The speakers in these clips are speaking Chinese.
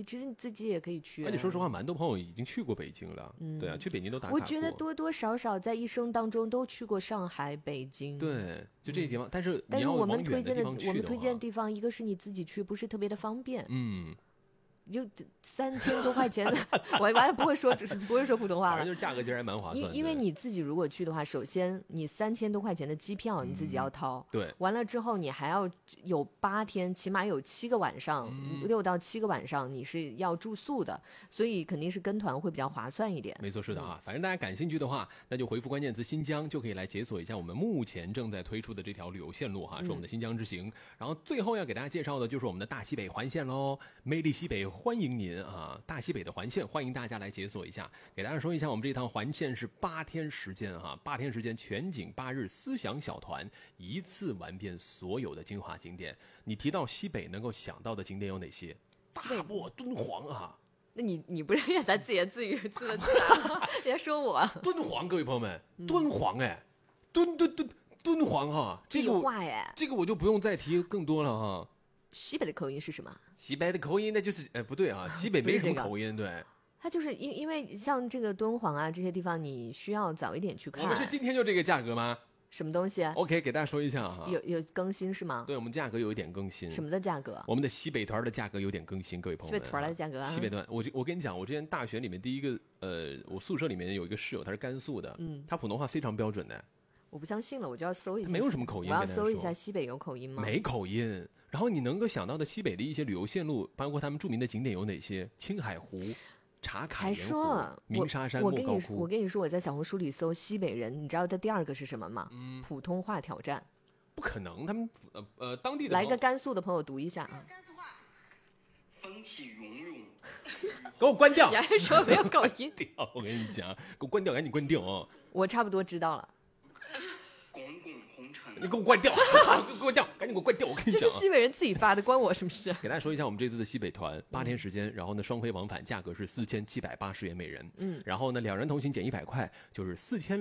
其实你自己也可以去。 而且说实话，蛮多朋友已经去过北京了，对啊，去北京都打卡过。 我觉得多多少少在一生当中都去过上海、北京。 对，就这些地方。但是但是我们推荐的地方，一个是你自己去不是特别的方便，就3000多块钱的，我完了不会说普通话了， 反正就是价格其实还蛮划算。 因为你自己如果去的话，首先你3000多块钱的机票你自己要掏， 对， 完了之后你还要有8天，起码有7个晚上，6到7个晚上你是要住宿的，所以肯定是跟团会比较划算一点。 没错，是的啊，反正大家感兴趣的话，那就回复关键词新疆，就可以来解锁一下我们目前正在推出的这条旅游线路哈，是我们的新疆之行。然后最后要给大家介绍的就是我们的大西北环线喽，魅力西北欢迎您啊！大西北的环线欢迎大家来解锁一下。给大家说一下，我们这趟环线是8天时间哈，8天时间全景8日思想小团，一次玩遍所有的精华景点。你提到西北能够想到的景点有哪些？大漠敦煌啊！ 那你不是也在自言自语自了自答？别说我敦煌，各位朋友们，敦煌哎，敦煌哈，这个话哎， 这个我就不用再提更多了哈。 西北的口音是什么？ 西北的口音那就是不对啊，西北没什么口音，对。 它就是因为像这个敦煌啊这些地方，你需要早一点去看。 我们是今天就这个价格吗？ 什么东西 ？OK， 给大家说一下啊， 有更新是吗？ 对，我们价格有一点更新。 什么的价格？ 我们的西北团的价格有点更新，各位朋友们。 西北团的价格啊？ 西北团，我跟你讲，我之前大学里面第一个我宿舍里面有一个室友，他是甘肃的，他普通话非常标准的。 我不相信了，我就要搜一下。 没有什么口音， 我要搜一下西北有口音吗？ 没口音。然后你能够想到的西北的一些旅游线路，包括他们著名的景点有哪些？青海湖、茶卡盐湖、鸣沙山、莫高窟。 我跟你说，我在小红书里搜西北人，你知道他第2个是什么吗？普通话挑战。 不可能，他们当地的来个甘肃的朋友读一下啊。 甘肃话，风起云涌。 给我关掉！ 你还说没有口音？ 我跟你讲，给我关掉，赶紧关掉啊！ 我差不多知道了。 滚滚红尘， 你给我关掉！给我关掉！赶紧给我关掉！我跟你讲， 这是西北人自己发的，关我什么事？ 给大家说一下我们这次的西北团8天时间，然后呢双飞往返，价格是4780元每人。然后呢2人同行减100块，就是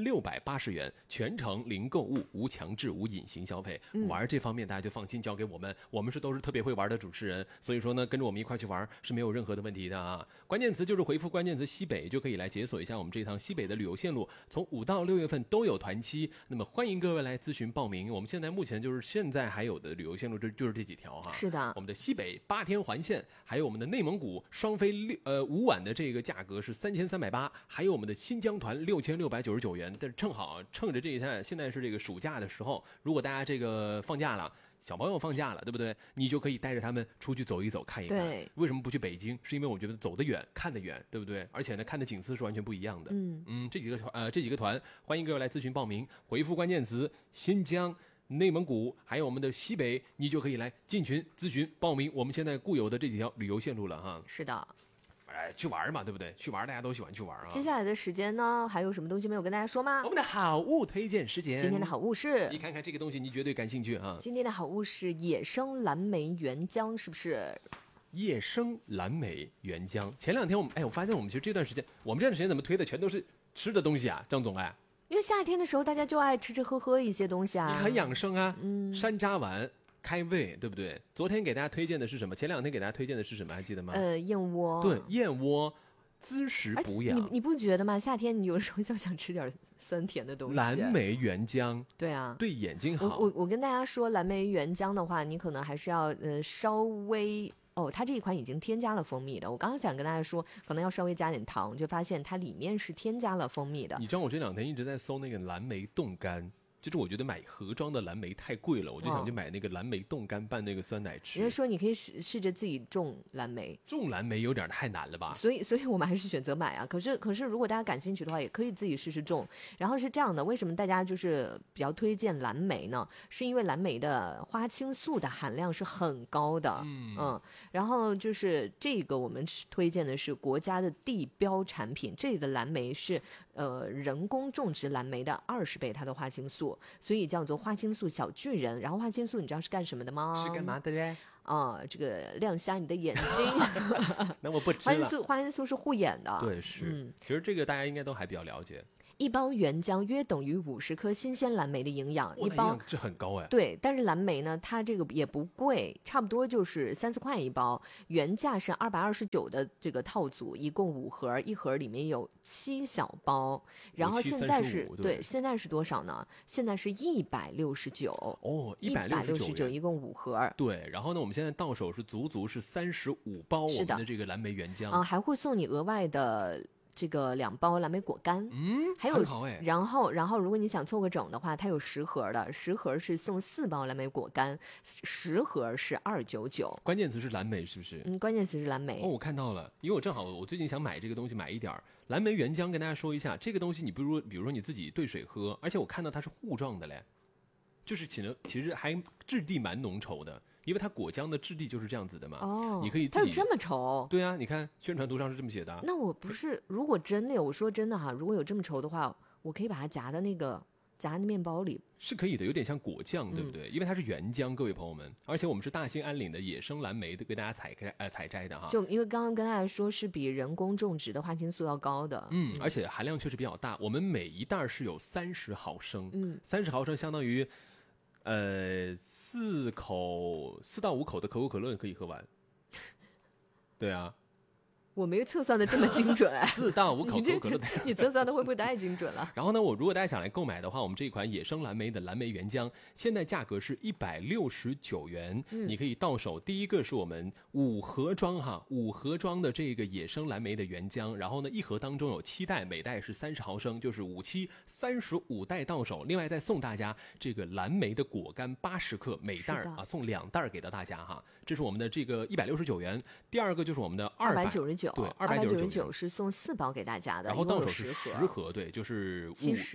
4680元，全程零购物、无强制、无隐形消费。玩这方面大家就放心交给我们，我们都是特别会玩的主持人，所以说呢跟着我们一块去玩是没有任何的问题的啊。关键词就是回复关键词西北，就可以来解锁一下我们这趟西北的旅游线路，从5到6月份都有团期，那么欢迎各位来咨询报名。我们现在目前就是现在还有的旅游线路就是这几条哈。 是的， 我们的西北8天环线，还有我们的内蒙古双飞5晚的这个价格是3380，还有我们的新疆团6699元。但是趁着这一趟现在是这个暑假的时候，如果大家这个放假了。小朋友放假了，对不对？你就可以带着他们出去走一走，看一看。 对， 为什么不去北京？是因为我觉得走得远，看得远，对不对？而且呢，看的景色是完全不一样的。这几个团，欢迎各位来咨询报名，回复关键词新疆、内蒙古，还有我们的西北，你就可以来进群咨询报名我们现在固有的这几条旅游线路了哈。 是的。 去玩嘛，对不对？去玩大家都喜欢去玩啊。 接下来的时间呢，还有什么东西没有跟大家说吗？ 我们的好物推荐时间。 今天的好物是， 你看看这个东西，你绝对感兴趣啊。 今天的好物是野生蓝莓原浆，是不是？ 野生蓝莓原浆。前2天我发现我们其实这段时间怎么推的全都是吃的东西啊，张总哎。 因为夏天的时候大家就爱吃喝一些东西啊。 你很养生啊，山楂丸。开胃，对不对？昨天给大家推荐的是什么？前2天给大家推荐的是什么？还记得吗？ 燕窝。 对，燕窝滋食补养。 你不觉得吗？夏天你有时候就想吃点酸甜的东西。 蓝莓原浆。 对啊， 对眼睛好。 我跟大家说，蓝莓原浆的话，你可能还是要稍微。它这一款已经添加了蜂蜜的。我刚刚想跟大家说，可能要稍微加点糖，就发现它里面是添加了蜂蜜的。 你知道我这2天一直在搜那个蓝莓冻干。就是我觉得买盒装的蓝莓太贵了，我就想去买那个蓝莓冻干拌那个酸奶吃。 人家说你可以试着自己种蓝莓， 种蓝莓有点太难了吧？ 所以我们还是选择买啊。可是如果大家感兴趣的话，也可以自己试试种。然后是这样的，为什么大家就是比较推荐蓝莓呢？是因为蓝莓的花青素的含量是很高的，然后就是这个我们推荐的是国家的地标产品，这个蓝莓是人工种植蓝莓的20倍它的花青素。所以叫做花青素小巨人。然后花青素你知道是干什么的吗？ 是干嘛的嘞？ 这个亮瞎你的眼睛。 那我不知道。 花青素是护眼的。 对，是。其实这个大家应该都还比较了解。 一包原浆约等于50颗新鲜蓝莓的营养， 哇， 一包。 这很高哎。 对，但是蓝莓呢，它这个也不贵，差不多就是3-4块一包，原价是229的这个套组，一共5盒，一盒里面有7小包，然后现在是对， 现在是多少呢？现在是169 哦 ，169一共5盒。 对，然后呢，我们现在到手是足足是35包我们的这个蓝莓原浆啊，还会送你额外的。这个2包蓝莓果干，还有很好哎。 然后如果你想凑个整的话，它有10盒的，10盒是送4包蓝莓果干，10盒是299。 关键词是蓝莓是不是？ 关键词是蓝莓。 哦，我看到了，因为我正好我最近想买这个东西，买一点儿蓝莓原浆，跟大家说一下，这个东西你比如说你自己兑水喝，而且我看到它是糊状的嘞，就是其实还质地蛮浓稠的。因为它果浆的质地就是这样子的嘛， 哦， 你可以自己。 它有这么稠？ 对啊，你看宣传图上是这么写的。 那我不是，如果真的有，我说真的哈，如果有这么稠的话，我可以把它夹在那面包里， 是可以的，有点像果酱，对不对？因为它是原浆，各位朋友们，而且我们是大兴安岭的野生蓝莓的，给大家采摘的哈。 就因为刚刚跟大家说是比人工种植的花青素要高的， 而且含量确实比较大。我们每一袋是有30毫升，30毫升相当于。4到5口的可口可乐可以喝完，对啊， 我没有测算的这么精准 4到5口可口可乐， 你测算的会不会太精准了？ 然后呢，如果大家想来购买的话，我们这一款野生蓝莓的蓝莓原浆，现在价格是169元，你可以到手。第一个是我们5盒装5盒装的这个野生蓝莓的原浆，然后呢，1盒当中有7袋，每袋是30毫升，就是5期35袋到手。另外再送大家这个蓝莓的果干80克，每袋送2袋给到大家哈。这是我们的这个169元。第二个就是我们的 299， 对 ，299是送4包给大家的， 然后到手是10盒，对，就是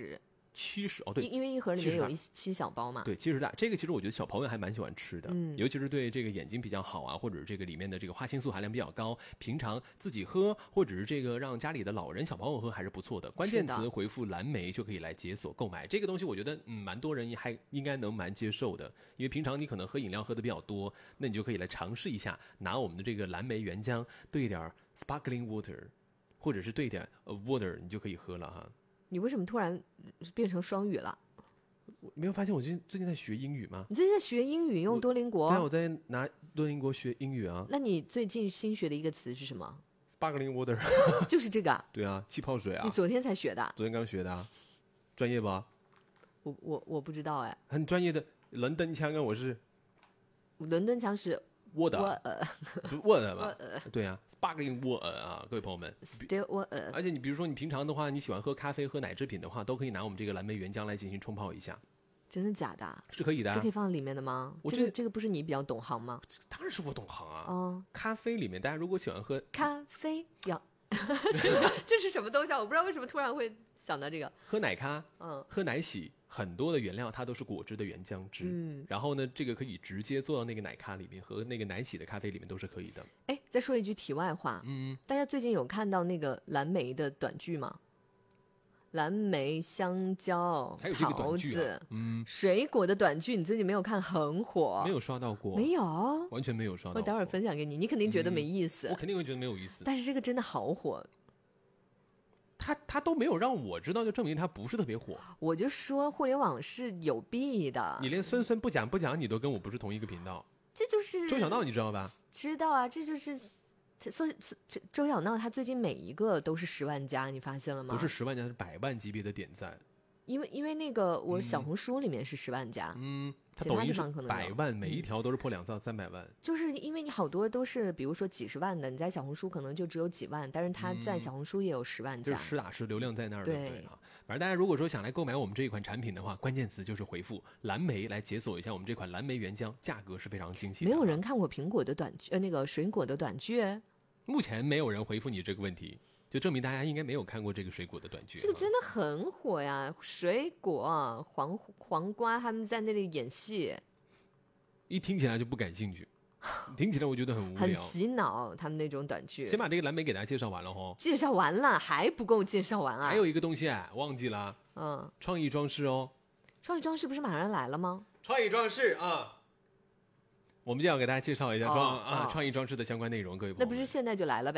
70哦，对， 因为一盒里面有7小包嘛， 对，70大。这个其实我觉得小朋友还蛮喜欢吃的，尤其是对这个眼睛比较好啊，或者这个里面的这个花青素含量比较高，平常自己喝或者是这个让家里的老人小朋友喝还是不错的。关键词回复蓝莓就可以来解锁购买这个东西，我觉得蛮多人还应该能蛮接受的，因为平常你可能喝饮料喝的比较多，那你就可以来尝试一下，拿我们的这个蓝莓原浆兑一点 sparkling water， 或者是兑一点water， 你就可以喝了哈。 你为什么突然变成双语了？ 没有发现我最近在学英语吗？ 你最近在学英语，用多邻国？ 对啊，我在拿多邻国学英语啊。 那你最近新学的一个词是什么？ Sparkling water 就是这个。 对啊，气泡水啊。 你昨天才学的？ 昨天刚学的啊，专业吧？ 我不知道哎。 很专业的伦敦腔啊，我是。 伦敦腔是。 water 吧？对啊 ，sparkling water 啊，各位朋友们。而且你比如说你平常的话，你喜欢喝咖啡、喝奶制品的话，都可以拿我们这个蓝莓原浆来进行冲泡一下。 真的假的？ 是可以的啊。 是可以放在里面的吗？这个不是你比较懂行吗？ 当然是我懂行啊。咖啡里面，大家如果喜欢喝咖啡这是什么东西啊？我不知道为什么突然会想到这个。 喝奶咖，喝奶洗。很多的原料它都是果汁的原浆汁，然后呢，这个可以直接做到那个奶咖里面和那个奶洗的咖啡里面都是可以的。 哎，再说一句题外话，大家最近有看到那个蓝莓的短剧吗？蓝莓、香蕉、桃子，水果的短剧，你最近没有看？很火， 没有刷到过， 没有， 完全没有刷到过。 我待会儿分享给你，你肯定觉得没意思。 我肯定会觉得没有意思， 但是这个真的好火。 他都没有让我知道，就证明他不是特别火。 我就说互联网是有弊的。 你连孙不讲，你都跟我不是同一个频道。 这就是周小闹，你知道吧？ 知道啊，这就是周小闹，他最近每一个都是10万加，你发现了吗？ 不是10万加，是100万级别的点赞。 因为那个我小红书里面是10万加， 它抖音是100万，每一条都是破200到300万。 就是因为你好多都是，比如说几十万的，你在小红书可能就只有几万，但是他在小红书也有10万加， 就是实打实流量在那儿，对不对啊？反正大家如果说想来购买我们这一款产品的话，关键词就是回复蓝莓来解锁一下我们这款蓝莓原浆，价格是非常惊喜的。 没有人看过苹果的短剧，那个水果的短剧， 目前没有人回复你这个问题。就证明大家应该没有看过这个水果的短剧。 这个真的很火呀！水果、黄瓜他们在那里演戏， 一听起来就不感兴趣，听起来我觉得很无聊， 很洗脑。他们那种短剧。 先把这个蓝莓给大家介绍完了吼。 介绍完了还不够介绍完啊？ 还有一个东西忘记了，创意装饰哦。创意装饰不是马上来了吗？ 创意装饰啊。我们就要给大家介绍一下创意装饰的相关内容，各位朋友。 那不是现在就来了呗？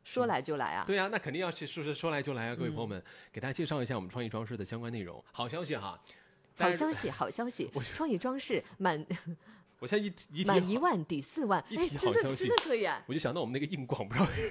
说来就来啊。 对啊，那肯定要是说来就来啊！各位朋友们，给大家介绍一下我们创意装饰的相关内容。好消息哈！ 好消息！创意装饰我现在一满1万抵4万， 一提真的好消息真的可以啊！ 我就想到我们那个硬广，不知道